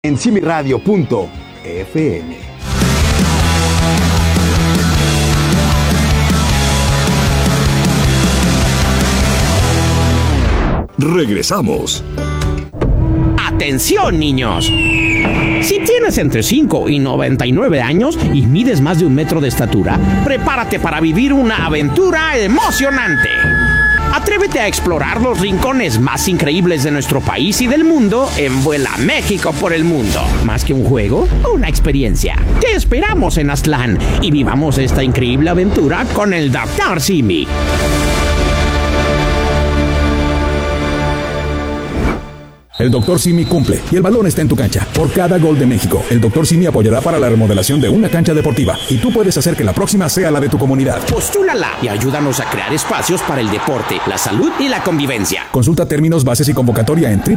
en simiradio.fm. Regresamos. ¡Atención, niños! Si tienes entre 5 y 99 años y mides más de 1 metro de estatura, prepárate para vivir una aventura emocionante. Atrévete a explorar los rincones más increíbles de nuestro país y del mundo en Vuela México por el Mundo. Más que un juego, una experiencia. Te esperamos en Aztlán y vivamos esta increíble aventura con el Dr. Simi. El Dr. Simi cumple y el balón está en tu cancha. Por cada gol de México, el Dr. Simi apoyará para la remodelación de una cancha deportiva y tú puedes hacer que la próxima sea la de tu comunidad. Postúlala y ayúdanos a crear espacios para el deporte, la salud y la convivencia. Consulta términos, bases y convocatoria en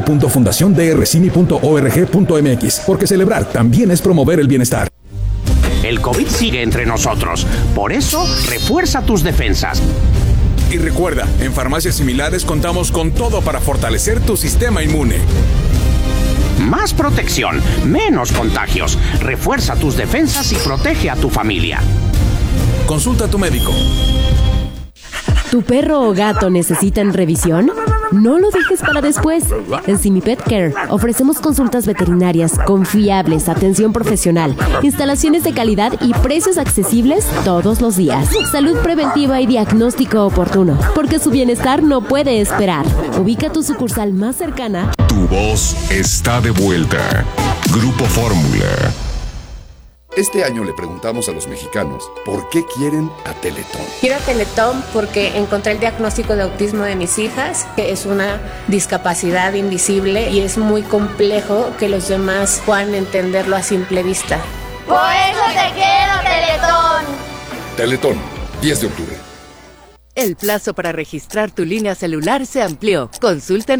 www.fundaciondrcimi.org.mx, porque celebrar también es promover el bienestar. El COVID sigue entre nosotros, por eso refuerza tus defensas. Y recuerda, en Farmacias Similares contamos con todo para fortalecer tu sistema inmune. Más protección, menos contagios. Refuerza tus defensas y protege a tu familia. Consulta a tu médico. ¿Tu perro o gato necesitan revisión? No lo dejes para después. En Simi Pet Care ofrecemos consultas veterinarias confiables, atención profesional, instalaciones de calidad y precios accesibles todos los días. Salud preventiva y diagnóstico oportuno, porque su bienestar no puede esperar. Ubica tu sucursal más cercana. Tu voz está de vuelta. Grupo Fórmula. Este año le preguntamos a los mexicanos por qué quieren a Teletón. Quiero a Teletón porque encontré el diagnóstico de autismo de mis hijas, que es una discapacidad invisible y es muy complejo que los demás puedan entenderlo a simple vista. Por eso te quiero, Teletón. Teletón, 10 de octubre. El plazo para registrar tu línea celular se amplió. Consulta en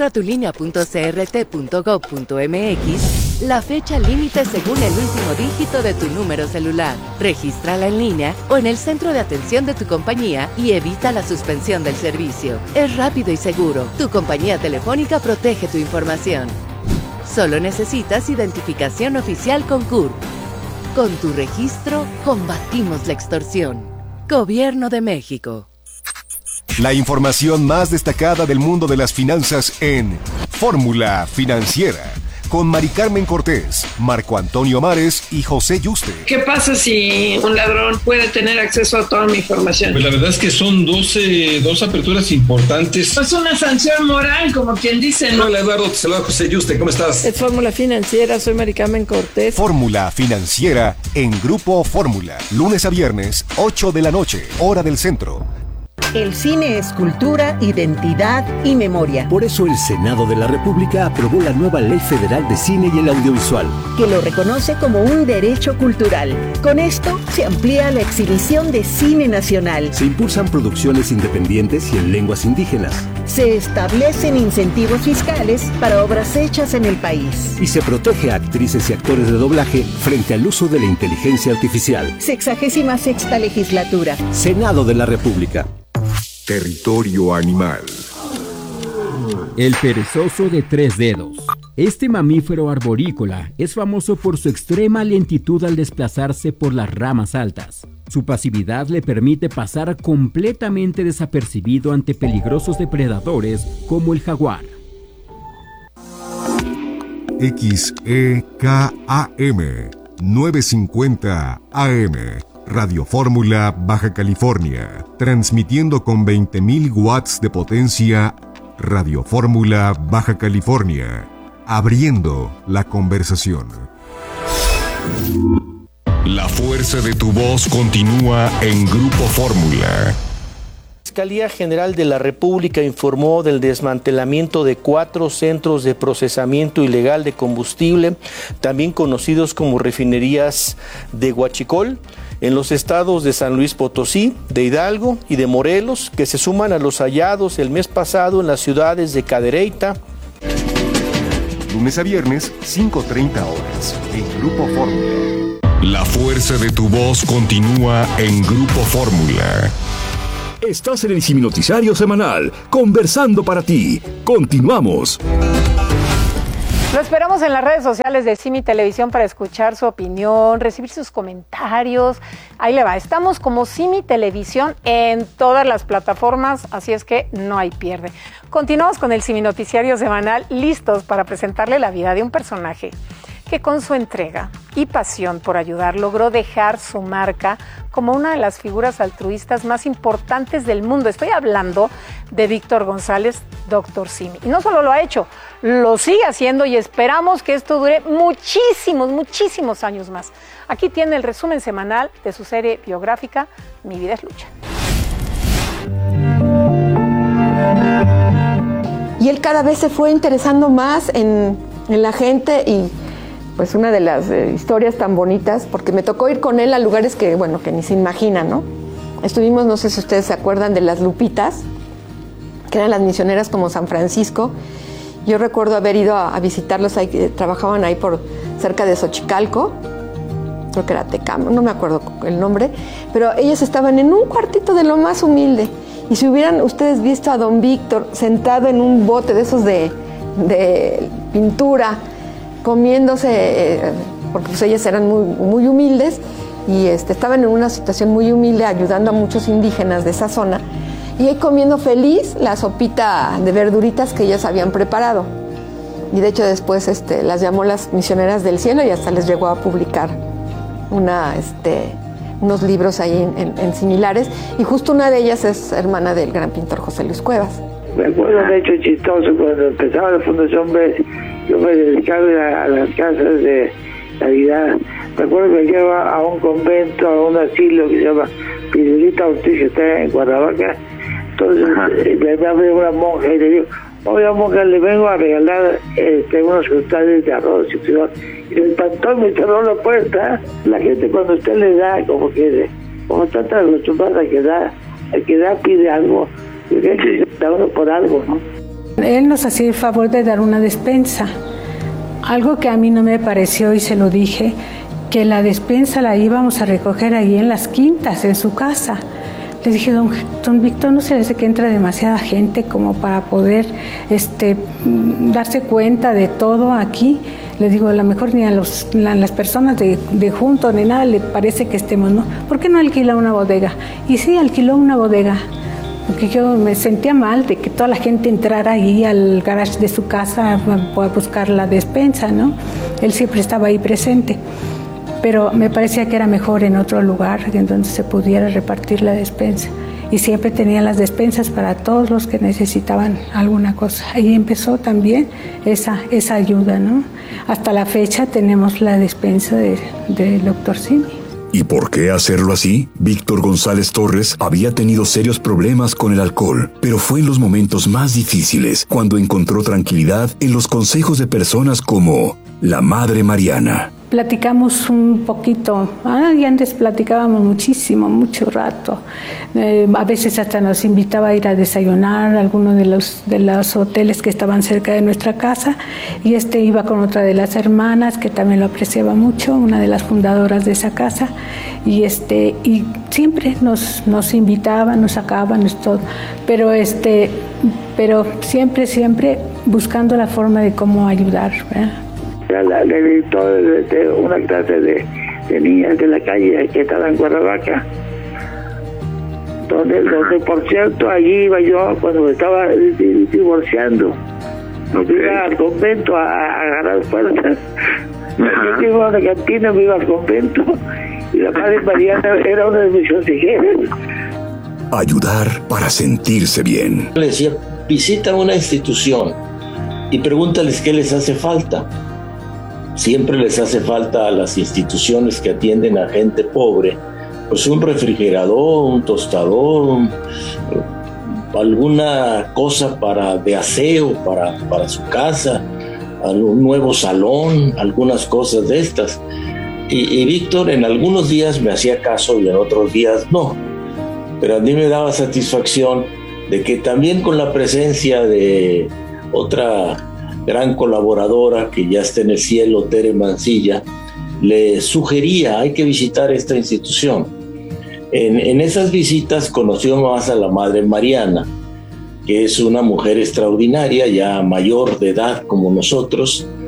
registratulínea.crt.gov.mx la fecha límite según el último dígito de tu número celular. Regístrala en línea o en el centro de atención de tu compañía y evita la suspensión del servicio. Es rápido y seguro. Tu compañía telefónica protege tu información. Solo necesitas identificación oficial con CURP. Con tu registro, combatimos la extorsión. Gobierno de México. La información más destacada del mundo de las finanzas en Fórmula Financiera, con Mari Carmen Cortés, Marco Antonio Mares y José Yuste. ¿Qué pasa si un ladrón puede tener acceso a toda mi información? Pues la verdad es que son dos aperturas importantes. Es una sanción moral, como quien dice, ¿no? Hola Eduardo, te saluda José Yuste, ¿cómo estás? Es Fórmula Financiera, soy Mari Carmen Cortés. Fórmula Financiera en Grupo Fórmula, lunes a viernes, 8 de la noche, hora del centro. El cine es cultura, identidad y memoria. Por eso el Senado de la República aprobó la nueva Ley Federal de Cine y el Audiovisual, que lo reconoce como un derecho cultural. Con esto se amplía la exhibición de cine nacional. Se impulsan producciones independientes y en lenguas indígenas. Se establecen incentivos fiscales para obras hechas en el país. Y se protege a actrices y actores de doblaje frente al uso de la inteligencia artificial. 66ª legislatura. Senado de la República. Territorio animal. El perezoso de 3 dedos. Este mamífero arborícola es famoso por su extrema lentitud al desplazarse por las ramas altas. Su pasividad le permite pasar completamente desapercibido ante peligrosos depredadores como el jaguar. XEKAM 950 AM Radio Fórmula, Baja California, transmitiendo con 20.000 watts de potencia. Radio Fórmula, Baja California, abriendo la conversación. La fuerza de tu voz continúa en Grupo Fórmula. La Fiscalía General de la República informó del desmantelamiento de 4 centros de procesamiento ilegal de combustible, también conocidos como refinerías de Huachicol, en los estados de San Luis Potosí, de Hidalgo y de Morelos, que se suman a los hallados el mes pasado en las ciudades de Cadereyta. Lunes a viernes, 5:30 horas, en Grupo Fórmula. La fuerza de tu voz continúa en Grupo Fórmula. Estás en el Siminoticiario semanal, conversando para ti. Continuamos. Lo esperamos en las redes sociales de Simi Televisión para escuchar su opinión, recibir sus comentarios. Ahí le va. Estamos como Simi Televisión en todas las plataformas, así es que no hay pierde. Continuamos con el Simi Noticiario Semanal, listos para presentarle la vida de un personaje que con su entrega y pasión por ayudar logró dejar su marca como una de las figuras altruistas más importantes del mundo. Estoy hablando de Víctor González, Dr. Simi. Y no solo lo ha hecho, lo sigue haciendo y esperamos que esto dure muchísimos años más. Aquí tiene el resumen semanal de su serie biográfica, Mi vida es lucha. Y él cada vez se fue interesando más en la gente y pues una de las historias tan bonitas, porque me tocó ir con él a lugares que, bueno, que ni se imaginan, ¿no? Estuvimos, no sé si ustedes se acuerdan de las Lupitas, que eran las misioneras como San Francisco. Yo recuerdo haber ido a visitarlos, ahí, trabajaban ahí por cerca de Xochicalco, creo que era Tecamo, no me acuerdo el nombre, pero ellos estaban en un cuartito de lo más humilde. Y si hubieran ustedes visto a don Víctor sentado en un bote de esos de pintura, comiéndose, porque pues ellas eran muy humildes y estaban en una situación muy humilde ayudando a muchos indígenas de esa zona y ahí comiendo feliz la sopita de verduritas que ellas habían preparado. Y de hecho después las llamó las misioneras del cielo y hasta les llegó a publicar unos libros ahí en similares, y justo una de ellas es hermana del gran pintor José Luis Cuevas. Me acuerdo de hecho chistoso cuando empezaba la Fundación B, yo me dedicaba a las casas de Navidad. Me acuerdo que lleva a un convento, a un asilo que se llama Fidelita Ortiz, que está en Cuernavaca. Entonces me abre una monja y le digo, oiga monja, le vengo a regalar unos frutales de arroz y frijol. Y el pantón me cerró la puerta. La gente cuando usted le da, como está tan acostumbrada a que da pide algo, y que da uno por algo, ¿no? Él nos hacía el favor de dar una despensa, algo que a mí no me pareció y se lo dije, que la despensa la íbamos a recoger ahí en las quintas, en su casa. Le dije, don Víctor, ¿no se le hace que entra demasiada gente como para poder darse cuenta de todo aquí? Le digo, a lo mejor ni a las personas de junto ni nada le parece que estemos, ¿no? ¿Por qué no alquila una bodega? Y sí, alquiló una bodega. Porque yo me sentía mal de que toda la gente entrara ahí al garage de su casa a buscar la despensa, ¿no? Él siempre estaba ahí presente. Pero me parecía que era mejor en otro lugar en donde se pudiera repartir la despensa. Y siempre tenía las despensas para todos los que necesitaban alguna cosa. Ahí empezó también esa ayuda, ¿no? Hasta la fecha tenemos la despensa del Dr. Simi. ¿Y por qué hacerlo así? Víctor González Torres había tenido serios problemas con el alcohol, pero fue en los momentos más difíciles cuando encontró tranquilidad en los consejos de personas como la Madre Mariana. Platicamos un poquito, y antes platicábamos mucho rato. A veces hasta nos invitaba a ir a desayunar a alguno de los hoteles que estaban cerca de nuestra casa, y iba con otra de las hermanas que también lo apreciaba mucho, una de las fundadoras de esa casa, y siempre nos invitaban, nos sacában, todo, pero siempre buscando la forma de cómo ayudar, ¿verdad? Le gritó una clase de niñas de la calle que estaba en Cuernavaca, donde por cierto allí iba yo cuando me estaba divorciando. Me iba al convento a agarrar fuerzas. Yo iba a una cantina, me iba al convento y la Madre Mariana era una de mis consejeras. Ayudar para sentirse bien. Le decía, visita una institución y pregúntales qué les hace falta. Siempre les hace falta a las instituciones que atienden a gente pobre, pues un refrigerador, un tostador, alguna cosa de aseo para su casa, un nuevo salón, algunas cosas de estas. Y Víctor en algunos días me hacía caso y en otros días no. Pero a mí me daba satisfacción de que también con la presencia de otra gran colaboradora que ya está en el cielo, Tere Mancilla, le sugería, hay que visitar esta institución. En esas visitas conoció más a la Madre Mariana, que es una mujer extraordinaria, ya mayor de edad como nosotros,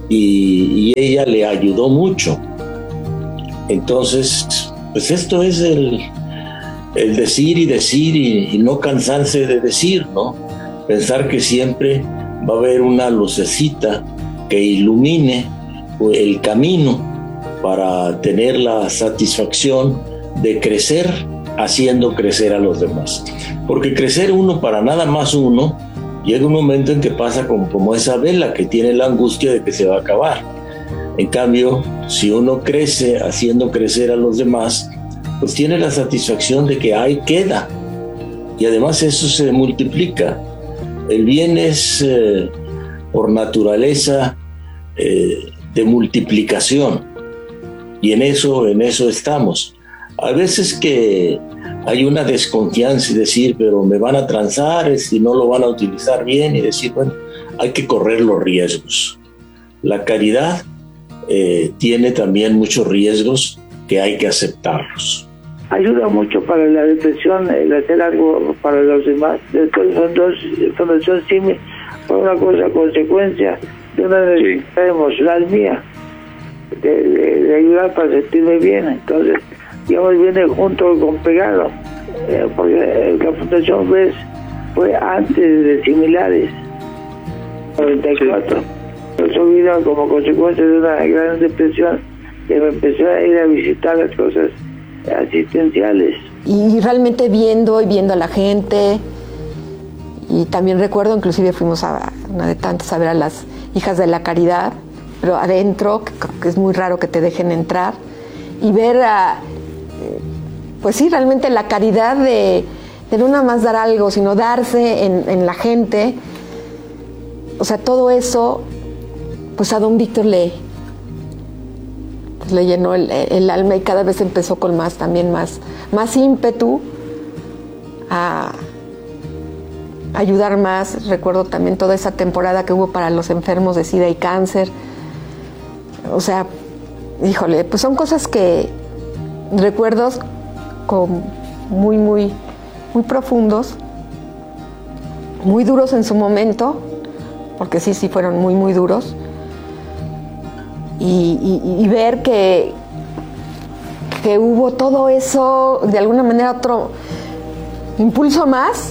y ella le ayudó mucho. Entonces, pues esto es el decir y no cansarse de decir, ¿no? Pensar que siempre va a haber una lucecita que ilumine el camino para tener la satisfacción de crecer haciendo crecer a los demás. Porque crecer uno para nada más uno, llega un momento en que pasa como esa vela que tiene la angustia de que se va a acabar. En cambio, si uno crece haciendo crecer a los demás, pues tiene la satisfacción de que ahí queda. Y además eso se multiplica. El bien es por naturaleza de multiplicación. Y en eso estamos. A veces que hay una desconfianza y decir, pero me van a transar, si no lo van a utilizar bien, y decir, bueno, hay que correr los riesgos. La caridad tiene también muchos riesgos que hay que aceptarlos. Ayuda mucho para la depresión el hacer algo para los demás. Después Fundación CIMI fue una cosa consecuencia de una necesidad emocional mía de ayudar para sentirme bien. Entonces, digamos, viene junto con pegado, porque la Fundación BES fue antes de Similares, 94. Eso vino como consecuencia de una gran depresión que me empezó a ir a visitar las cosas asistenciales. Y realmente viendo a la gente, y también recuerdo, inclusive fuimos a una de tantas a ver a las hijas de la caridad, pero adentro, que es muy raro que te dejen entrar, y ver pues sí, realmente la caridad de no nada más dar algo, sino darse en la gente. O sea, todo eso, pues a don Víctor le llenó el alma, y cada vez empezó con más ímpetu a ayudar más. Recuerdo también toda esa temporada que hubo para los enfermos de SIDA y cáncer. O sea, híjole, pues son cosas que recuerdos muy, muy, muy profundos, muy duros en su momento, porque sí fueron muy, muy duros. Y ver que hubo todo eso, de alguna manera otro impulso más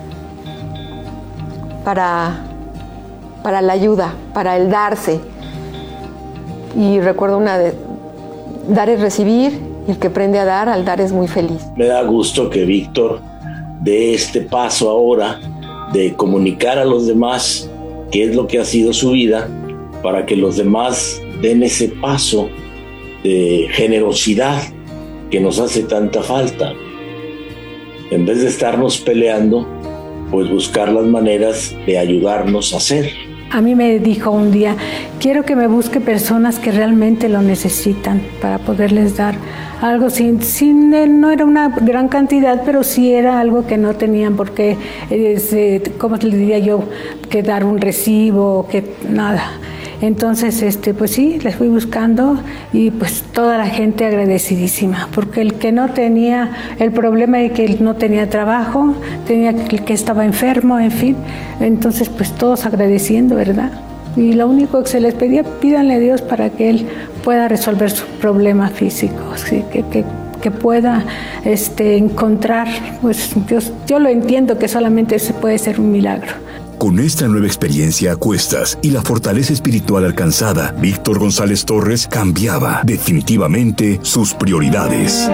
para la ayuda, para el darse. Y recuerdo una de dar y recibir, y el que aprende a dar, al dar es muy feliz. Me da gusto que Víctor dé este paso ahora de comunicar a los demás qué es lo que ha sido su vida, para que los demás den ese paso de generosidad que nos hace tanta falta. En vez de estarnos peleando, pues buscar las maneras de ayudarnos a hacer. A mí me dijo un día, quiero que me busque personas que realmente lo necesitan para poderles dar algo no era una gran cantidad, pero sí era algo que no tenían por qué, ¿cómo le diría yo? Que dar un recibo, que nada. Entonces, pues sí, les fui buscando, y pues toda la gente agradecidísima, porque el que no tenía, el problema de que él no tenía trabajo, el que estaba enfermo, en fin, entonces pues todos agradeciendo, ¿verdad? Y lo único que se les pedía, pídanle a Dios para que él pueda resolver su problema físico, ¿sí? que pueda encontrar, pues yo lo entiendo que solamente se puede ser un milagro. Con esta nueva experiencia a cuestas y la fortaleza espiritual alcanzada, Víctor González Torres cambiaba definitivamente sus prioridades.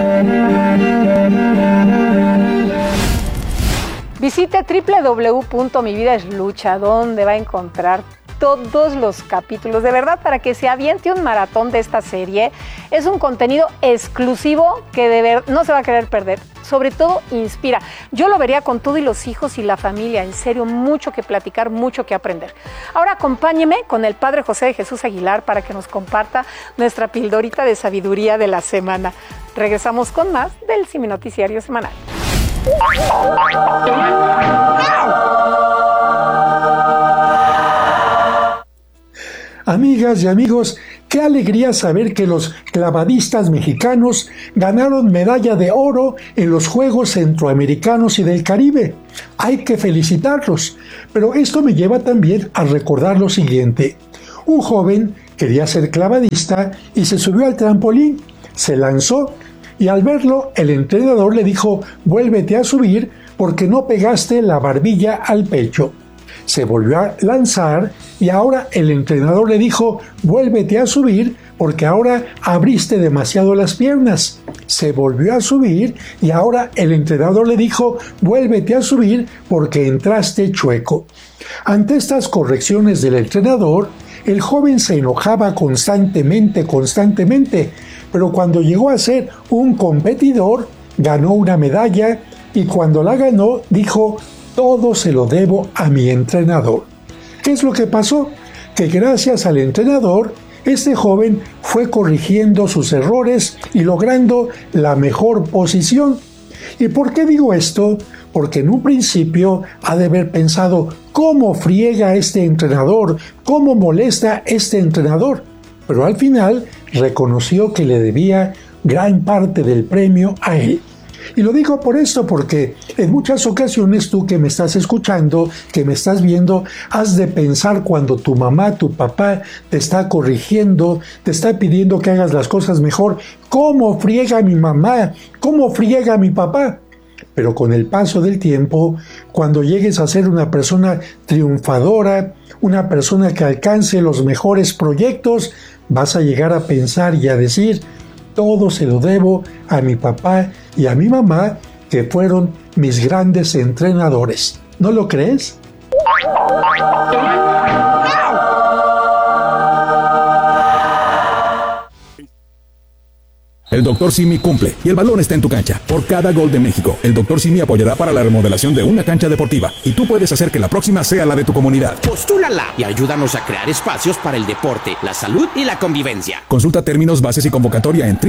Visite www.mividaslucha, donde va a encontrar todos los capítulos, de verdad, para que se aviente un maratón de esta serie. Es un contenido exclusivo que no se va a querer perder. Sobre todo inspira. Yo lo vería con todo y los hijos y la familia. En serio, mucho que platicar, mucho que aprender. Ahora acompáñeme con el Padre José de Jesús Aguilar para que nos comparta nuestra pildorita de sabiduría de la semana. Regresamos con más del Simi Noticiario Semanal. Amigas y amigos, qué alegría saber que los clavadistas mexicanos ganaron medalla de oro en los Juegos Centroamericanos y del Caribe. Hay que felicitarlos, pero esto me lleva también a recordar lo siguiente. Un joven Quería ser clavadista y se subió al trampolín, se lanzó y al verlo el entrenador le dijo: vuélvete a subir porque no pegaste la barbilla al pecho. Se volvió a lanzar y ahora el entrenador le dijo: vuélvete a subir porque ahora abriste demasiado las piernas. Se volvió a subir y ahora el entrenador le dijo: vuélvete a subir porque entraste chueco. Ante estas correcciones del entrenador, el joven se enojaba constantemente, pero cuando llegó a ser un competidor, ganó una medalla y cuando la ganó dijo: todo se lo debo a mi entrenador. ¿Qué es lo que pasó? Que gracias al entrenador, este joven fue corrigiendo sus errores y logrando la mejor posición. ¿Y por qué digo esto? Porque en un principio ha de haber pensado: ¿cómo friega este entrenador? ¿Cómo molesta este entrenador? Pero al final reconoció que le debía gran parte del premio a él. Y lo digo por esto, porque en muchas ocasiones tú que me estás escuchando, que me estás viendo, has de pensar cuando tu mamá, tu papá te está corrigiendo, te está pidiendo que hagas las cosas mejor: ¿cómo friega mi mamá? ¿Cómo friega mi papá? Pero con el paso del tiempo, cuando llegues a ser una persona triunfadora, una persona que alcance los mejores proyectos, vas a llegar a pensar y a decir: todo se lo debo a mi papá y a mi mamá, que fueron mis grandes entrenadores. ¿No lo crees? El Dr. Simi cumple y el balón está en tu cancha. Por cada gol de México, el Dr. Simi apoyará para la remodelación de una cancha deportiva y tú puedes hacer que la próxima sea la de tu comunidad. Postúlala y ayúdanos a crear espacios para el deporte, la salud y la convivencia. Consulta términos, bases y convocatoria en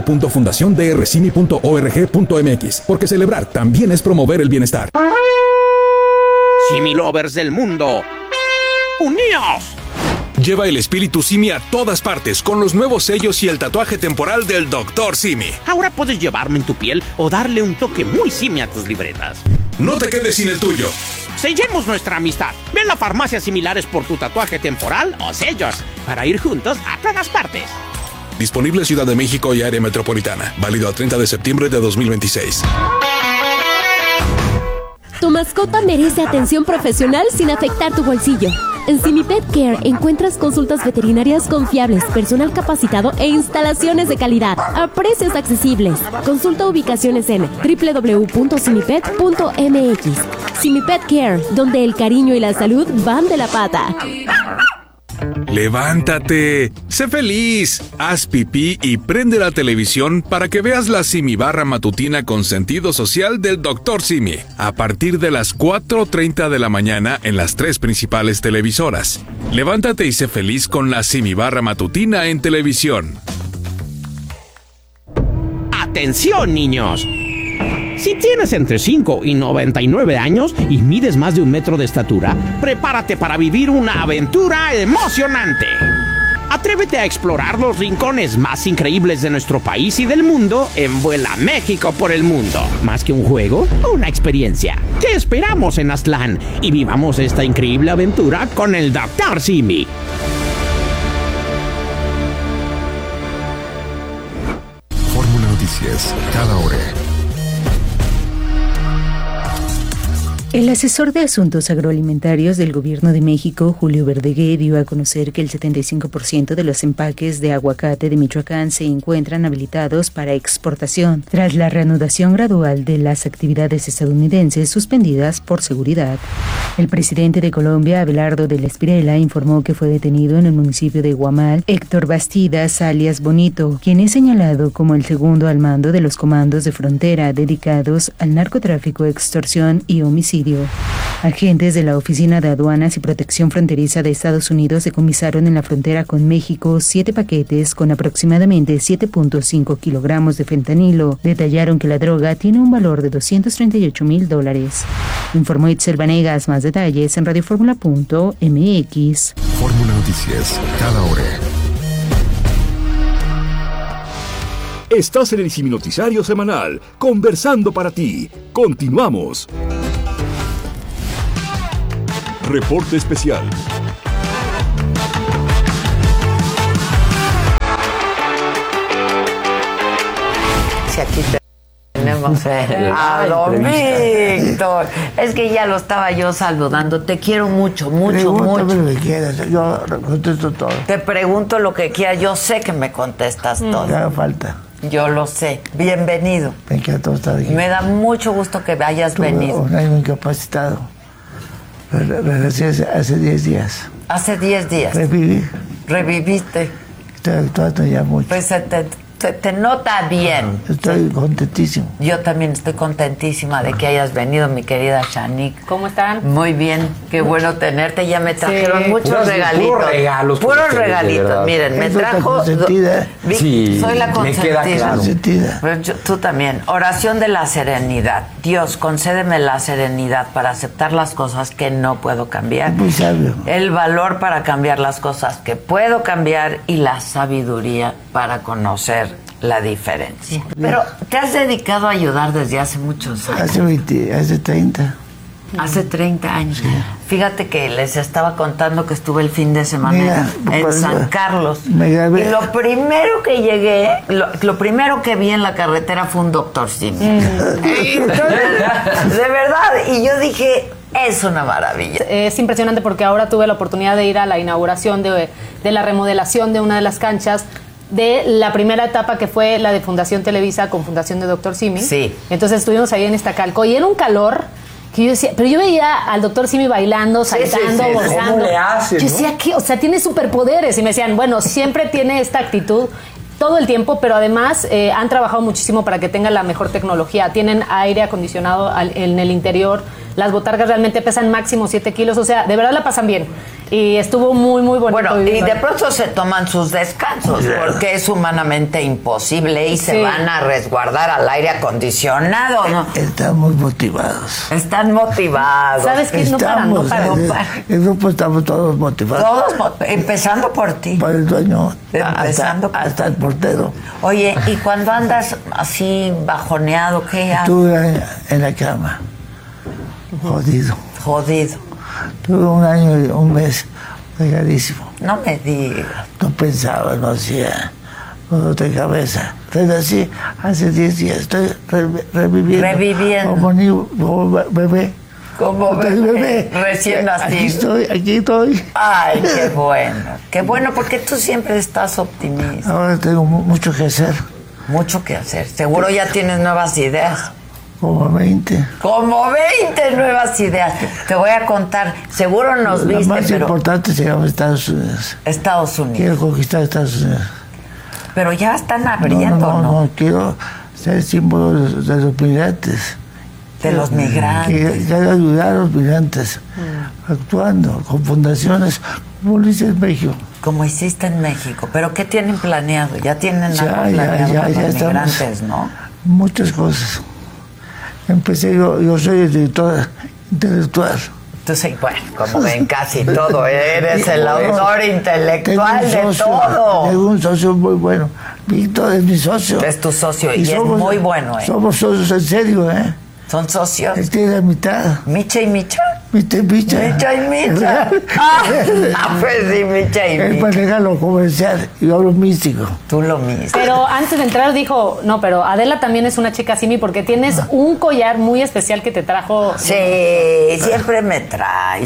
www.fundaciondrcimi.org.mx, porque celebrar también es promover el bienestar. Simi Lovers del mundo, ¡uníos! Lleva el espíritu Simi a todas partes con los nuevos sellos y el tatuaje temporal del Dr. Simi. Ahora puedes llevarme en tu piel o darle un toque muy Simi a tus libretas. No te quedes sin el tuyo. Sellemos nuestra amistad. Ven a farmacias similares por tu tatuaje temporal o sellos para ir juntos a todas partes. Disponible en Ciudad de México y área metropolitana. Válido al 30 de septiembre de 2026. Tu mascota merece atención profesional sin afectar tu bolsillo. En Simi Pet Care encuentras consultas veterinarias confiables, personal capacitado e instalaciones de calidad a precios accesibles. Consulta ubicaciones en www.simipet.mx. Simi Pet Care, donde el cariño y la salud van de la pata. ¡Levántate! ¡Sé feliz! Haz pipí y prende la televisión para que veas la Simi Barra matutina con sentido social del Dr. Simi, a partir de las 4:30 de la mañana en las 3 principales televisoras. Levántate y sé feliz con la Simi Barra matutina en televisión. ¡Atención, niños! Si tienes entre 5 y 99 años y mides más de 1 metro de estatura, prepárate para vivir una aventura emocionante. Atrévete a explorar los rincones más increíbles de nuestro país y del mundo en Vuela México por el Mundo. Más que un juego, una experiencia. Te esperamos en Aztlán y vivamos esta increíble aventura con el Dr. Simi. Fórmula Noticias, cada hora. El asesor de Asuntos Agroalimentarios del Gobierno de México, Julio Verdegué, dio a conocer que el 75% de los empaques de aguacate de Michoacán se encuentran habilitados para exportación, tras la reanudación gradual de las actividades estadounidenses suspendidas por seguridad. El presidente de Colombia, Abelardo del Espriella, informó que fue detenido en el municipio de Guamal Héctor Bastidas, alias Bonito, quien es señalado como el segundo al mando de los comandos de frontera dedicados al narcotráfico, extorsión y homicidio. Agentes de la Oficina de Aduanas y Protección Fronteriza de Estados Unidos decomisaron en la frontera con México 7 paquetes con aproximadamente 7.5 kilogramos de fentanilo. Detallaron que la droga tiene un valor de $238,000. Informó Itzel Vanegas. Más detalles en radioformula.mx. Fórmula Noticias, cada hora. Estás en el Simi Noticiario Semanal, conversando para ti. Continuamos. Reporte especial. si aquí tenemos a Don Víctor. Es que ya lo estaba yo saludando. Te quiero mucho, mucho, mucho. Pregúntame lo que quieras, yo contesto todo. Te pregunto lo que quieras, yo sé que me contestas todo. No haga falta. Yo lo sé. Bienvenido. Me encanta estar aquí. Me da mucho gusto que hayas venido. Un año incapacitado. Regresé hace 10 días. Hace 10 días. Reviví. Reviviste. Estoy actuando ya mucho. Pues te nota bien. Estoy contentísimo. Yo también estoy contentísima de que hayas venido, mi querida Shanique. ¿Cómo están? Muy bien, qué bueno tenerte. Ya me trajeron muchos regalitos. Puros regalitos. Miren, me trajo... Sí, soy la consentida. Me queda claro. Tú también. Oración de la serenidad. Dios, concédeme la serenidad para aceptar las cosas que no puedo cambiar. Muy sabio. El valor para cambiar las cosas que puedo cambiar y la sabiduría para conocer la diferencia. Pero te has dedicado a ayudar desde hace muchos años. Hace 30. Hace 30 años. Sí. Fíjate que les estaba contando que estuve el fin de semana en San Carlos. Y lo primero que llegué, lo primero que vi en la carretera fue un doctor Simi. De verdad. Y yo dije, es una maravilla. Es impresionante porque ahora tuve la oportunidad de ir a la inauguración de la remodelación de una de las canchas de la primera etapa que fue la de Fundación Televisa con Fundación de Dr. Simi. Sí. Entonces estuvimos ahí en Iztacalco y era un calor que yo decía, pero yo veía al Dr. Simi bailando, saltando, gozando. ¿Cómo le hace, yo decía, ¿qué? O sea, tiene superpoderes. Y me decían, bueno, siempre tiene esta actitud todo el tiempo, pero además han trabajado muchísimo para que tenga la mejor tecnología. Tienen aire acondicionado en el interior. Las botargas realmente pesan máximo 7 kilos. O sea, de verdad la pasan bien. Y estuvo muy, muy bonito. Bueno, y de pronto se toman sus descansos, porque es humanamente imposible y se van a resguardar al aire acondicionado, ¿no? Están muy motivados. Están motivados. ¿Sabes qué? No paran. El grupo estamos todos motivados. Empezando por ti. Por el dueño. Hasta el portero. Oye, y cuando andas así bajoneado, ¿qué haces? Estuve en la cama. Jodido. Tuve un año y un mes regadísimo. No me digas. No pensaba, no hacía dolor de cabeza. Pero así, hace 10 días estoy reviviendo. Como bebé. Como bebé. Recién nacido. Aquí estoy. Ay, qué bueno. Qué bueno, porque tú siempre estás optimista. Ahora tengo mucho que hacer. Mucho que hacer. Seguro ya tienes nuevas ideas. Como 20. Como 20 nuevas ideas. Te voy a contar. Seguro nos viste, pero... La más importante se llama Estados Unidos. Estados Unidos. Quiero conquistar Estados Unidos. Pero ya están abriendo, ¿no? No, quiero ser símbolo de los migrantes. De los migrantes. Quiero ayudar a los migrantes. Actuando con fundaciones como lo hice en México. Como hiciste en México. ¿Pero qué tienen planeado? Ya tienen algo planeado con los migrantes, ¿no? Muchas cosas. Empecé, yo soy el director intelectual. Entonces, bueno, como ven casi todo, eres el autor intelectual de todo. Tengo un socio muy bueno. Víctor es mi socio. Es tu socio y es muy bueno, ¿eh? Somos socios en serio, ¿eh? ¿Son socios? Él tiene la mitad. ¿Micha y Micha? Micha y Micha. Micha y Micha. Pues sí, Micha y Micha. Él maneja lo comercial y yo lo místico. Tú lo místico. Pero antes de entrar dijo, no, pero Adela también es una chica Simi porque tienes un collar muy especial que te trajo. Sí, siempre me trae.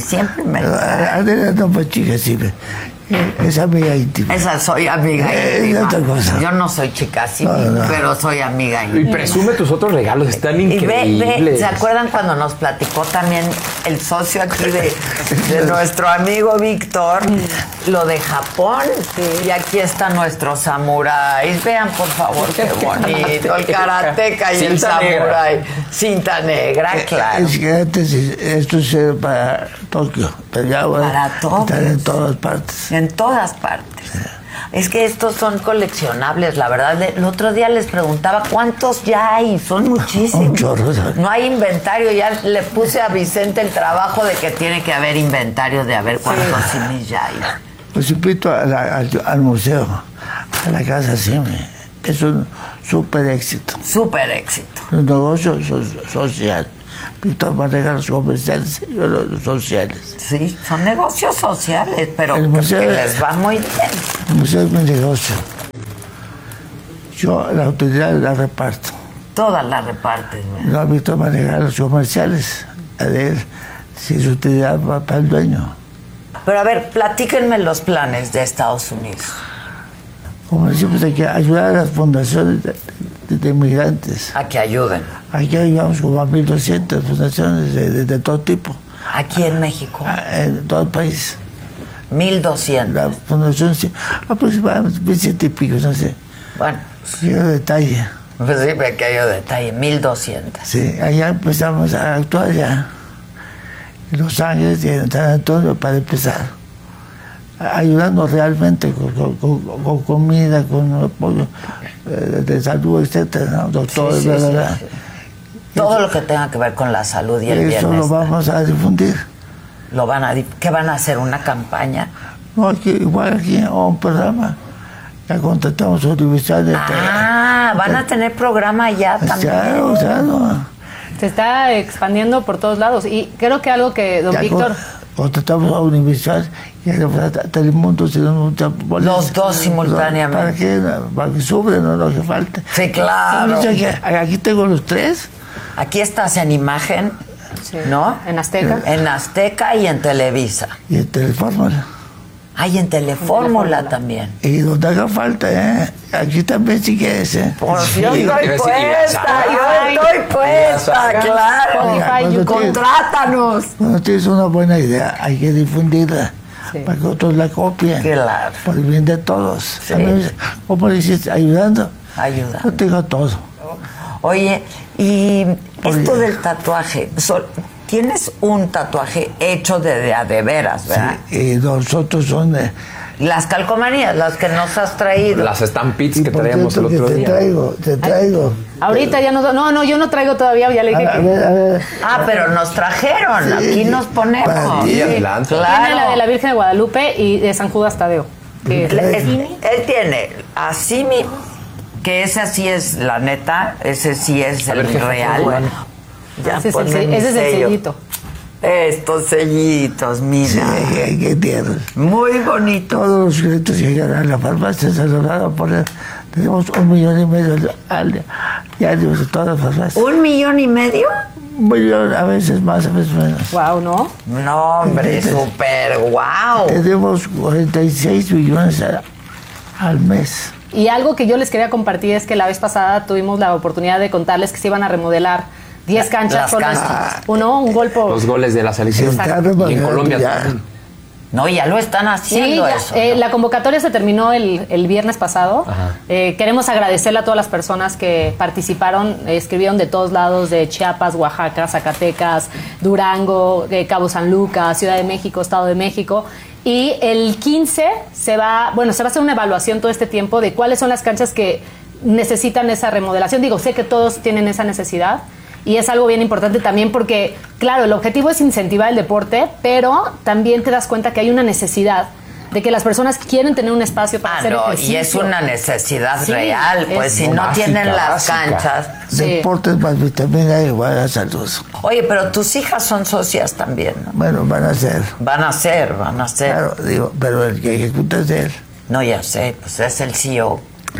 Adela no fue chica Simi. Es amiga íntima. Esa soy amiga íntima. Es otra cosa. Yo no soy chica Simi, pero soy amiga íntima. Y presume tus otros regalos, están increíbles. ¿Se acuerdan cuando nos platicó también el socio aquí de nuestro amigo Víctor, lo de Japón? Sí. Y aquí está nuestro samurái. Vean, por favor, qué bonito. El karateca y el samurái. Cinta negra, claro. Es que antes esto es para Tokio, pero ya para Tokio. Están en todas partes. En todas partes. Es que estos son coleccionables, la verdad. El otro día les preguntaba cuántos ya hay. Son muchísimos. Un chorro, ¿sabes? No hay inventario. Ya le puse a Vicente el trabajo de que tiene que haber inventario de a ver cuántos Simis ya hay. Pues invito al museo, a la Casa Simi. Es un súper éxito. Súper éxito. Un negocio social. Víctor maneja los comerciales y yo los sociales. Sí, son negocios sociales, pero museo, que les va muy bien. El museo es mi negocio. Yo la autoridad la reparto. Todas las repartes, güey. No ha visto manejar los comerciales. A ver si es utilidad para el dueño. Pero a ver, platíquenme los planes de Estados Unidos. Como decimos, hay que ayudar a las fundaciones de inmigrantes. A que ayuden. Aquí ayudamos como a 1.200 fundaciones de todo tipo. ¿Aquí en México? En todo el país. 1.200. La fundación, sí, aproximadamente 1.100 y pico, no sé. Bueno. Quiero detalle. Pues sí, pequeño detalle, 1.200. Sí, allá empezamos a actuar ya. En Los Ángeles y en San Antonio para empezar. Ayudando realmente con comida, con apoyo de salud, etcétera, ¿no? Doctores, sí, ¿verdad? Sí. Todo lo que tenga que ver con la salud y el bienestar. Eso lo vamos a difundir. ¿Qué van a hacer? ¿Una campaña? No, igual aquí un programa. Ya contratamos universidades. Van a tener programa ya también. Claro. Se está expandiendo por todos lados. Y creo que algo que don Víctor... Contratamos a universidades y a Telemundo. Los dos simultáneamente. Para que sufren, no lo que falta. Sí, claro. Aquí tengo los tres. Aquí estás en imagen, sí. ¿No? En Azteca. En Azteca y en Televisa. Y en Telefórmula. Y en Telefórmula también. Y donde haga falta, Aquí también si quieres, Yo estoy puesta, claro. Contrátanos. Cuando tienes una buena idea, hay que difundirla. Sí. Para que otros la copien. Claro. Por el bien de todos. Sí. ¿Cómo le hiciste? Ayudando. Ayudando. Yo tengo todo. Oye, y esto del tatuaje, tienes un tatuaje hecho de veras, ¿verdad? Sí, y nosotros son de... Las calcomanías, las que nos has traído. Las stampids que traíamos el otro día. Te traigo. Ahorita ya no, yo no traigo todavía, ya le dije a ver. Pero nos trajeron, sí, aquí nos ponemos. Sí, adelante. Claro. Tiene la de la Virgen de Guadalupe y de San Judas Tadeo. Él tiene a Simi, que ese sí es la neta, ese sí es el real. Bueno. Ese es el sellito. Estos sellitos, mira. Sí, qué tierno. Muy bonito. Todos los créditos que llegan a la farmacia se los van a poner. Tenemos 1,5 millones al diario de todas las farmacias. ¿1,5 millones? 1 millón, a veces más, a veces menos. Wow, ¿no? No, hombre, súper wow. Tenemos 46 millones al mes. Y algo que yo les quería compartir es que la vez pasada tuvimos la oportunidad de contarles que se iban a remodelar 10 canchas. Un golpe. Los goles de la selección. Y en Colombia también. No, ya lo están haciendo eso. ¿No? La convocatoria se terminó el viernes pasado. Queremos agradecerle a todas las personas que participaron, escribieron de todos lados, de Chiapas, Oaxaca, Zacatecas, Durango, Cabo San Lucas, Ciudad de México, Estado de México. Y el 15 se va a hacer una evaluación todo este tiempo de cuáles son las canchas que necesitan esa remodelación. Digo, sé que todos tienen esa necesidad. Y es algo bien importante también porque, claro, el objetivo es incentivar el deporte, pero también te das cuenta que hay una necesidad de que las personas quieren tener un espacio para hacer ejercicio. Y es una necesidad real, pues si no tienen las canchas. Deportes más vitamina igual a salud. Oye, pero tus hijas son socias también, ¿no? Bueno, van a ser. Claro, digo, pero el que ejecuta es él. No, ya sé, pues es el CEO.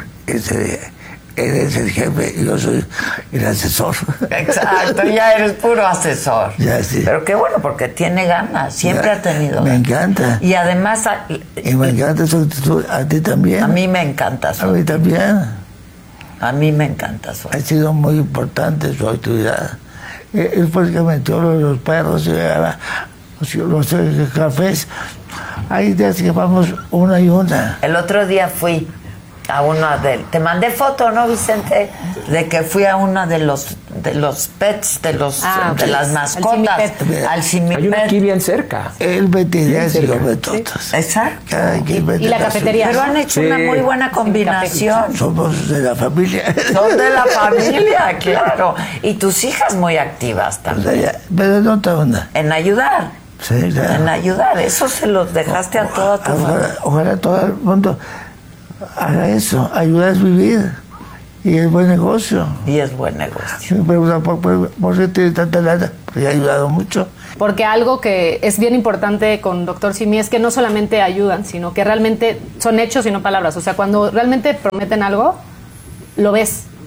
Él es el jefe y yo soy el asesor. Exacto, ya eres puro asesor. Ya, sí. Pero qué bueno, porque tiene ganas, siempre ha tenido ganas. Me encanta. Y además... Y me encanta su actitud, a ti también. A mí me encanta su actitud. A mí también. A mí me encanta su actitud. Ha sido muy importante su actividad. Él fue el que metió los perros, los cafés. Hay días que vamos una y una. El otro día fui a una te mandé foto, ¿no, Vicente? De que fui a una de los pets, de las mascotas, al Simipet. Hay una aquí bien cerca. El veterinario de todos. Exacto. Y la cafetería. Pero han hecho una muy buena combinación. Somos de la familia. Son de la familia, claro. Y tus hijas muy activas también. Pero no te onda. En ayudar. Sí, claro. En ayudar. Eso se los dejaste a toda tu familia. Ojalá todo el mundo haga eso, ayuda a vivir. Y es buen negocio. Sí, pero ¿por qué tiene tanta lana? Porque ha ayudado mucho. Porque algo que es bien importante con Dr. Simi es que no solamente ayudan, sino que realmente son hechos y no palabras. O sea, cuando realmente prometen algo, lo ves.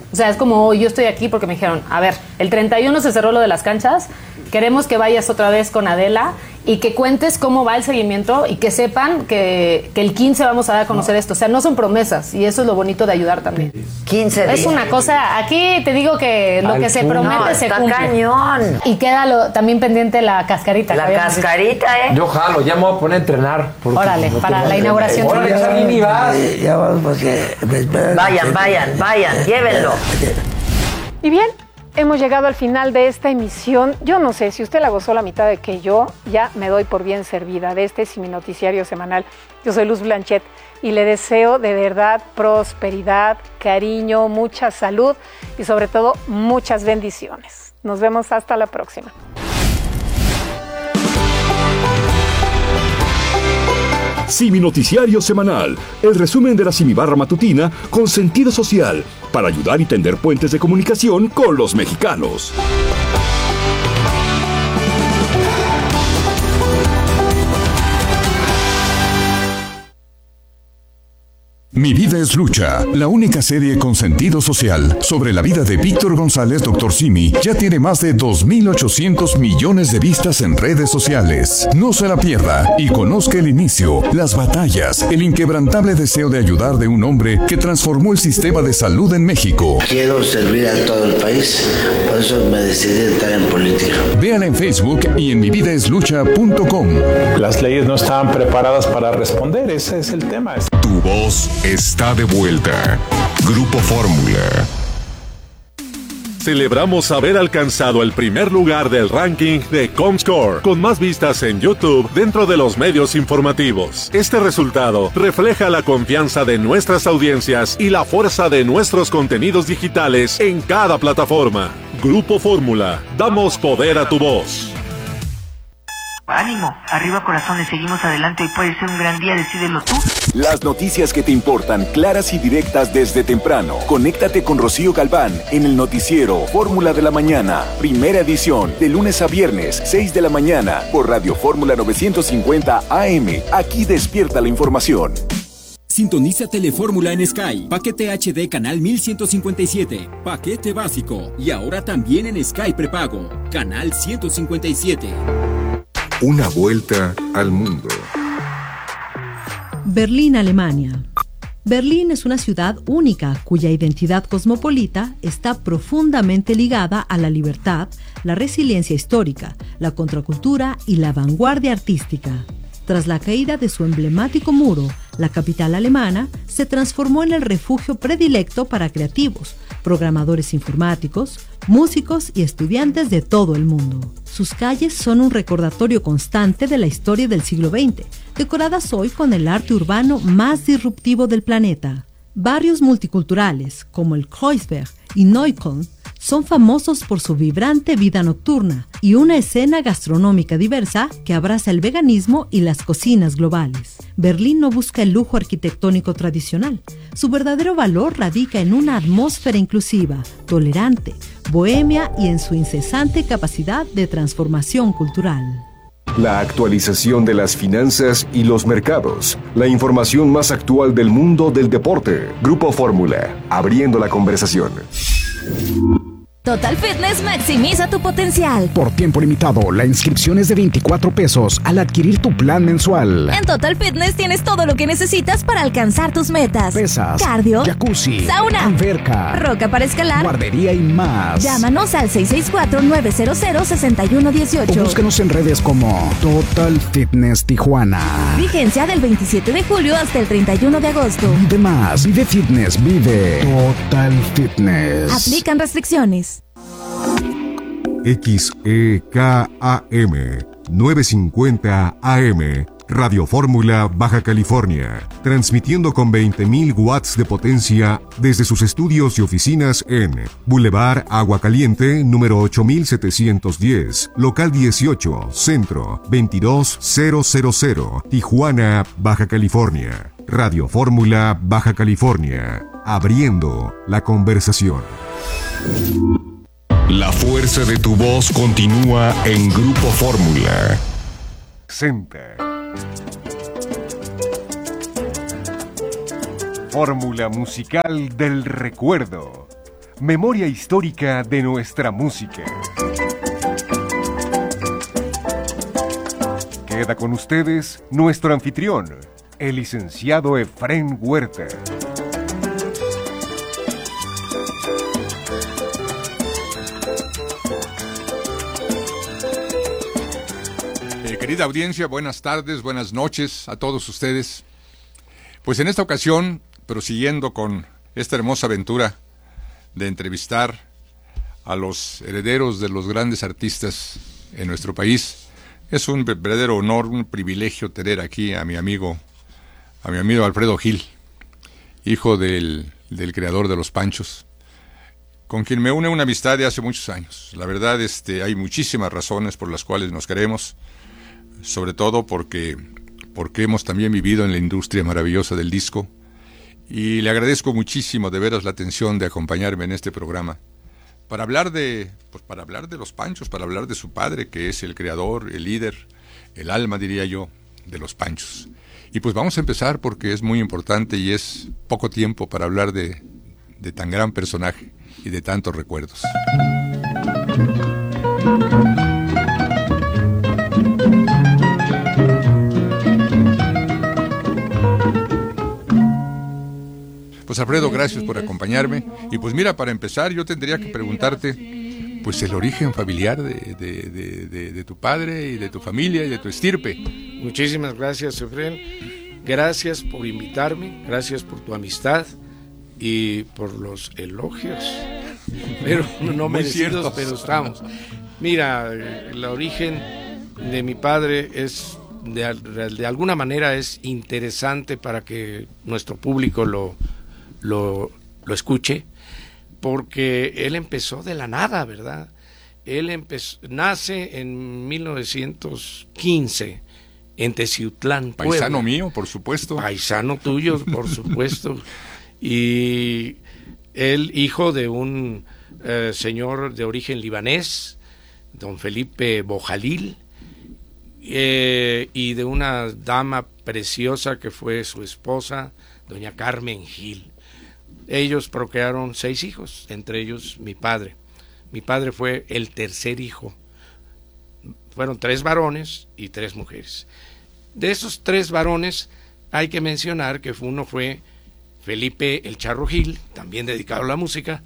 O sea, es como yo estoy aquí porque me dijeron, a ver, el 31 se cerró lo de las canchas, queremos que vayas otra vez con Adela y que cuentes cómo va el seguimiento y que sepan que el 15 vamos a dar a conocer esto. O sea, no son promesas y eso es lo bonito de ayudar también. 15 días. Es una cosa, aquí te digo que lo que se promete se cumple. Cañón. Y queda también pendiente la cascarita. La cascarita, Yo jalo, ya me voy a poner a entrenar. Órale, para la inauguración. Órale, Charlini, vas. Ya vamos porque... Vayan, llévenlo. Y bien, hemos llegado al final de esta emisión. Yo no sé si usted la gozó la mitad de que yo, ya me doy por bien servida de este Simi Noticiario semanal. Yo soy Luz Blanchet y le deseo de verdad prosperidad, cariño, mucha salud y sobre todo muchas bendiciones. Nos vemos hasta la próxima. Simi Noticiario Semanal, el resumen de la Simibarra Matutina con sentido social, para ayudar y tender puentes de comunicación con los mexicanos. Mi vida es lucha, la única serie con sentido social sobre la vida de Víctor González, Dr. Simi, ya tiene más de 2.800 millones de vistas en redes sociales. No se la pierda y conozca el inicio, las batallas, el inquebrantable deseo de ayudar de un hombre que transformó el sistema de salud en México. Quiero servir a todo el país, por eso me decidí entrar en política. Véala en Facebook y en mivideslucha.com. Las leyes no estaban preparadas para responder, ese es el tema. Tu voz está de vuelta. Grupo Fórmula. Celebramos haber alcanzado el primer lugar del ranking de Comscore, con más vistas en YouTube dentro de los medios informativos. Este resultado refleja la confianza de nuestras audiencias y la fuerza de nuestros contenidos digitales en cada plataforma. Grupo Fórmula, damos poder a tu voz. Ánimo, arriba corazones, seguimos adelante y puede ser un gran día, decídelo tú. Las noticias que te importan, claras y directas desde temprano. Conéctate con Rocío Galván en el noticiero Fórmula de la Mañana, primera edición, de lunes a viernes, 6 de la mañana, por Radio Fórmula 950 AM. Aquí despierta la información. Sintoniza Telefórmula en Sky. Paquete HD canal 1157. Paquete básico. Y ahora también en Sky prepago. Canal 157. Una vuelta al mundo. Berlín, Alemania. Berlín es una ciudad única cuya identidad cosmopolita está profundamente ligada a la libertad, la resiliencia histórica, la contracultura y la vanguardia artística. Tras la caída de su emblemático muro, la capital alemana se transformó en el refugio predilecto para creativos, programadores informáticos, músicos y estudiantes de todo el mundo. Sus calles son un recordatorio constante de la historia del siglo XX, decoradas hoy con el arte urbano más disruptivo del planeta. Barrios multiculturales, como el Kreuzberg y Neukölln, son famosos por su vibrante vida nocturna y una escena gastronómica diversa que abraza el veganismo y las cocinas globales. Berlín no busca el lujo arquitectónico tradicional. Su verdadero valor radica en una atmósfera inclusiva, tolerante, bohemia y en su incesante capacidad de transformación cultural. La actualización de las finanzas y los mercados. La información más actual del mundo del deporte. Grupo Fórmula, abriendo la conversación. Total Fitness maximiza tu potencial. Por tiempo limitado, la inscripción es de 24 pesos al adquirir tu plan mensual. En Total Fitness tienes todo lo que necesitas para alcanzar tus metas. Pesas, cardio, jacuzzi, sauna, alberca, roca para escalar, guardería y más. Llámanos al 664-900-6118. O búscanos en redes como Total Fitness Tijuana. Vigencia del 27 de julio hasta el 31 de agosto. Vive más, vive fitness, vive Total Fitness. Aplican restricciones. XEKAM 950 AM, Radio Fórmula, Baja California, transmitiendo con 20.000 watts de potencia desde sus estudios y oficinas en Boulevard Agua Caliente, número 8710, local 18, centro 22000, Tijuana, Baja California. Radio Fórmula, Baja California, abriendo la conversación. La fuerza de tu voz continúa en Grupo Fórmula. Presenta Fórmula musical del recuerdo. memoria histórica de nuestra música. Queda con ustedes nuestro anfitrión, el licenciado Efrén Huerta. Querida audiencia, buenas tardes, buenas noches a todos ustedes. Pues en esta ocasión, prosiguiendo con esta hermosa aventura de entrevistar a los herederos de los grandes artistas en nuestro país, es un verdadero honor, un privilegio tener aquí a mi amigo Alfredo Gil, hijo del creador de Los Panchos, con quien me une una amistad de hace muchos años. La verdad, hay muchísimas razones por las cuales nos queremos, sobre todo porque hemos también vivido en la industria maravillosa del disco, y le agradezco muchísimo de veras la atención de acompañarme en este programa para hablar de Los Panchos, para hablar de su padre, que es el creador, el líder, el alma, diría yo, de Los Panchos. Y pues vamos a empezar porque es muy importante y es poco tiempo para hablar de tan gran personaje y de tantos recuerdos. Pues Alfredo, gracias por acompañarme. Y pues mira, para empezar yo tendría que preguntarte pues el origen familiar de tu padre y de tu familia y de tu estirpe. Muchísimas gracias, Efrén. Gracias por invitarme, gracias por tu amistad y por los elogios. Pero no merecidos, pero estamos. Mira, el origen de mi padre es de alguna manera es interesante para que nuestro público lo escuche, porque él empezó de la nada, ¿verdad? Él nace en 1915 en Teciutlán, Puebla. Paisano mío, por supuesto. Paisano tuyo, por supuesto. Y él, hijo de un señor de origen libanés, don Felipe Bojalil, y de una dama preciosa que fue su esposa, doña Carmen Gil. Ellos procrearon 6 hijos, entre ellos mi padre. Mi padre fue el tercer hijo. Fueron 3 varones y 3 mujeres. De esos 3 varones hay que mencionar que uno fue Felipe el Charro Gil, también dedicado a la música,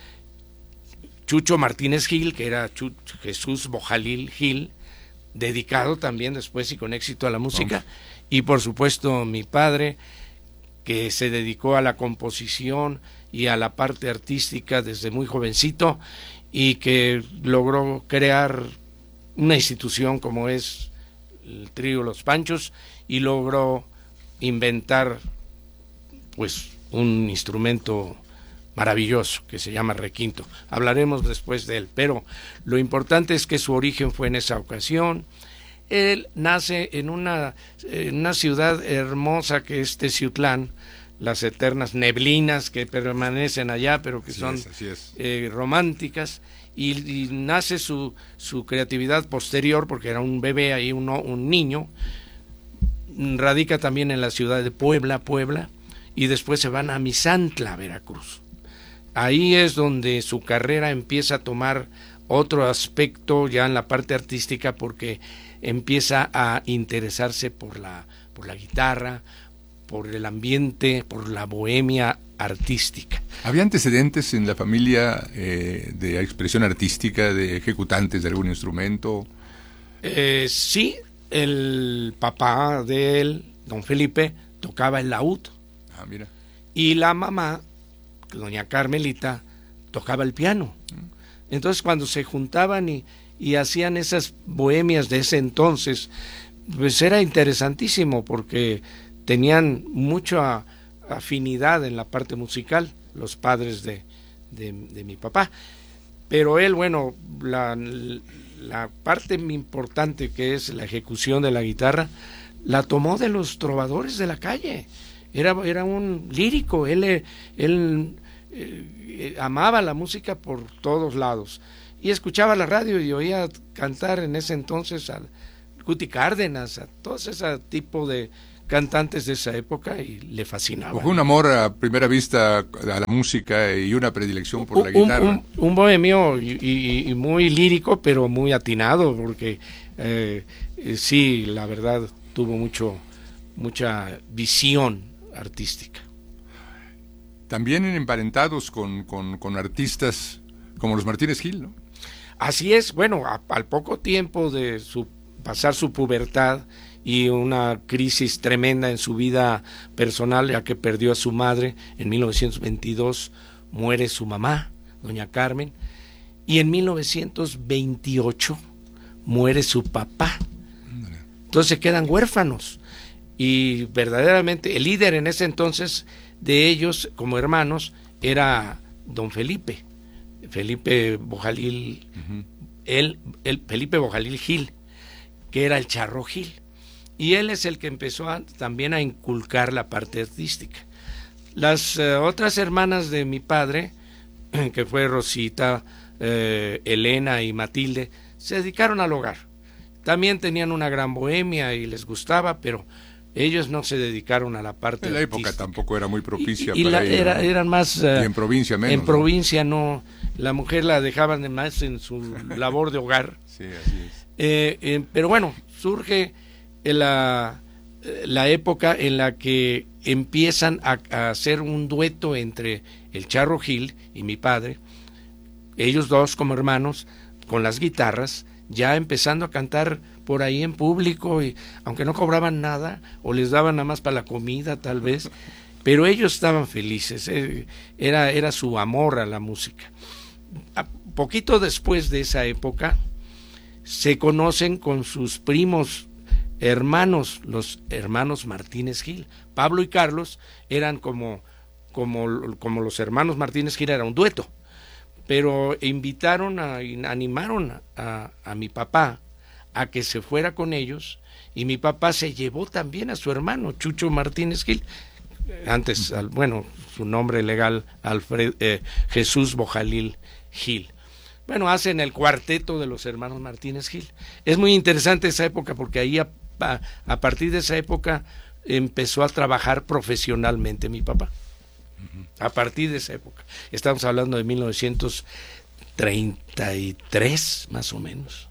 Chucho Martínez Gil, que era Jesús Bojalil Gil, dedicado también después y con éxito a la música, y por supuesto mi padre, que se dedicó a la composición y a la parte artística desde muy jovencito y que logró crear una institución como es el trío Los Panchos y logró inventar pues un instrumento maravilloso que se llama requinto. Hablaremos después de él, pero lo importante es que su origen fue en esa ocasión. Él nace en una ciudad hermosa que es Teciutlán, las eternas neblinas que permanecen allá, pero que son románticas, y nace su creatividad posterior, porque era un bebé ahí, un niño. Radica también en la ciudad de Puebla, y después se van a Misantla, Veracruz. Ahí es donde su carrera empieza a tomar otro aspecto ya en la parte artística, porque empieza a interesarse por la guitarra, por el ambiente, por la bohemia artística. ¿Había antecedentes en la familia de expresión artística, de ejecutantes de algún instrumento? Sí, el papá de él, don Felipe, tocaba el laúd. Ah, mira. Y la mamá, doña Carmelita, tocaba el piano. Entonces cuando se juntaban y hacían esas bohemias de ese entonces, pues era interesantísimo porque tenían mucha afinidad en la parte musical, los padres de mi papá. Pero él, bueno, la parte importante que es la ejecución de la guitarra, la tomó de los trovadores de la calle. Era un lírico, él amaba la música por todos lados. Y escuchaba la radio y oía cantar en ese entonces al Guti Cárdenas, a todo ese tipo de cantantes de esa época y le fascinaba. Fue un amor a primera vista a la música y una predilección por la guitarra. Un bohemio y muy lírico, pero muy atinado, porque sí, la verdad, tuvo mucha visión artística. También emparentados con artistas como los Martínez Gil, ¿no? Así es, bueno, al poco tiempo de pasar su pubertad y una crisis tremenda en su vida personal, ya que perdió a su madre en 1922, muere su mamá, doña Carmen, y en 1928 muere su papá. Entonces se quedan huérfanos, y verdaderamente el líder en ese entonces de ellos como hermanos era don Felipe Bojalil, Felipe Bojalil Gil, que era el Charro Gil, y él es el que empezó también a inculcar la parte artística. Las otras hermanas de mi padre, que fue Rosita, Elena y Matilde, se dedicaron al hogar. También tenían una gran bohemia y les gustaba, pero ellos no se dedicaron a la parte artística. La época tampoco era muy propicia para ellos. Eran más... y en provincia menos. En provincia no. La mujer la dejaban más en su labor de hogar. Sí, así es. Pero bueno, surge la época en la que empiezan a hacer un dueto entre el Charro Gil y mi padre, ellos dos como hermanos, con las guitarras, ya empezando a cantar por ahí en público, y aunque no cobraban nada o les daban nada más para la comida tal vez, pero ellos estaban felices, era su amor a la música. Poquito después de esa época se conocen con sus primos hermanos, los hermanos Martínez Gil. Pablo y Carlos eran como los hermanos Martínez Gil, era un dueto, pero animaron a mi papá a que se fuera con ellos, y mi papá se llevó también a su hermano Chucho Martínez Gil, antes, su nombre legal, Jesús Bojalil Gil. Bueno, hacen el cuarteto de los hermanos Martínez Gil. Es muy interesante esa época, porque ahí a partir de esa época empezó a trabajar profesionalmente mi papá. A partir de esa época. Estamos hablando de 1933, más o menos.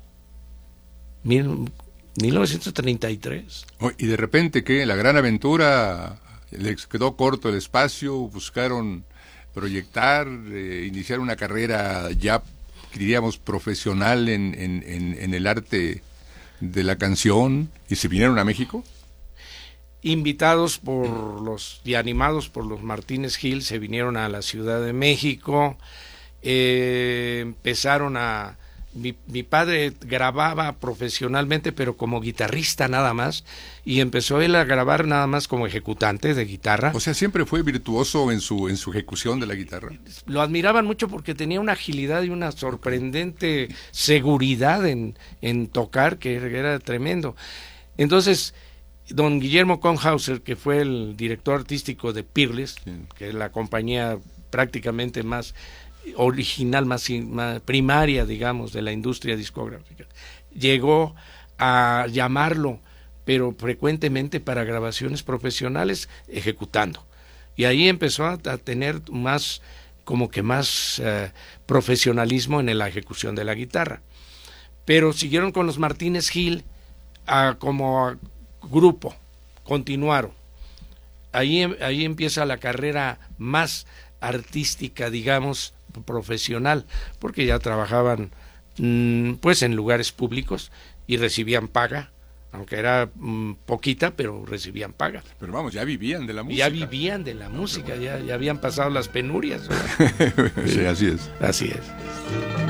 1933. Y de repente, ¿qué? La gran aventura, les quedó corto el espacio, buscaron proyectar, iniciar una carrera ya, diríamos, profesional en el arte de la canción, y se vinieron a México. Invitados y animados por los Martínez Gil, se vinieron a la Ciudad de México, empezaron a... Mi padre grababa profesionalmente, pero como guitarrista nada más, y empezó él a grabar nada más como ejecutante de guitarra. O sea, siempre fue virtuoso en su ejecución de la guitarra. Lo admiraban mucho porque tenía una agilidad y una sorprendente seguridad en tocar, que era tremendo. Entonces, don Guillermo Konhauser, que fue el director artístico de Peerless, sí, que es la compañía prácticamente más original, más primaria, digamos, de la industria discográfica, llegó a llamarlo, pero frecuentemente para grabaciones profesionales, ejecutando. Y ahí empezó a tener más profesionalismo en la ejecución de la guitarra. Pero siguieron con los Martínez Gil como grupo, continuaron. Ahí empieza la carrera más artística, digamos, profesional, porque ya trabajaban pues en lugares públicos y recibían paga, aunque era poquita, pero recibían paga. Pero vamos, ya vivían de la música. Ya vivían de la música, ya habían pasado las penurias. Sí, así es. Así es.